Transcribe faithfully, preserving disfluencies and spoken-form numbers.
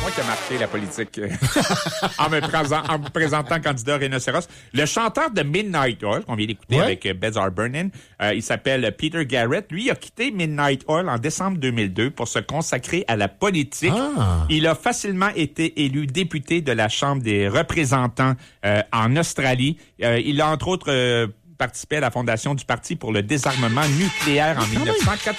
moi qui a marqué la politique en, me présent, en me présentant candidat rhinocéros. Le chanteur de Midnight Oil, qu'on vient d'écouter ouais. avec Beds Are Burning, euh, il s'appelle Peter Garrett. Lui, il a quitté Midnight Oil en décembre deux mille deux pour se consacrer à la politique. Ah. Il a facilement été élu député de la Chambre des représentants euh, en Australie. Euh, il a entre autres... Euh, participé à la fondation du Parti pour le désarmement nucléaire en dix-neuf cent quatre-vingt-dix.